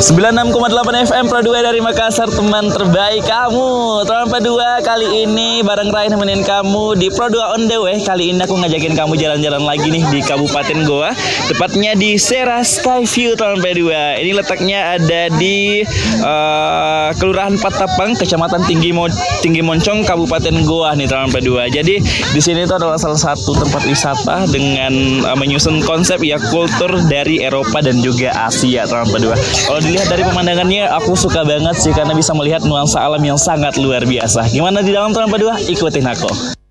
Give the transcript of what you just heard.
96,8 FM Pro 2 dari Makassar, teman terbaik kamu. Teman Pro 2 kali ini bareng Rai nemenin kamu di Pro 2 on the way. Kali ini aku ngajakin kamu jalan-jalan lagi nih di Kabupaten Goa, tepatnya di Sera Sky View teman Pro 2. Ini letaknya ada di Kelurahan Patapang, Kecamatan Tinggi Moncong, Kabupaten Goa nih teman Pro 2. Jadi di sini itu adalah salah satu tempat wisata dengan menyusun konsep ya kultur dari Eropa dan juga Asia teman Pro 2. Kalau dilihat dari pemandangannya, aku suka banget sih karena bisa melihat nuansa alam yang sangat luar biasa. Gimana di dalam teman Pro 2? Ikutin aku.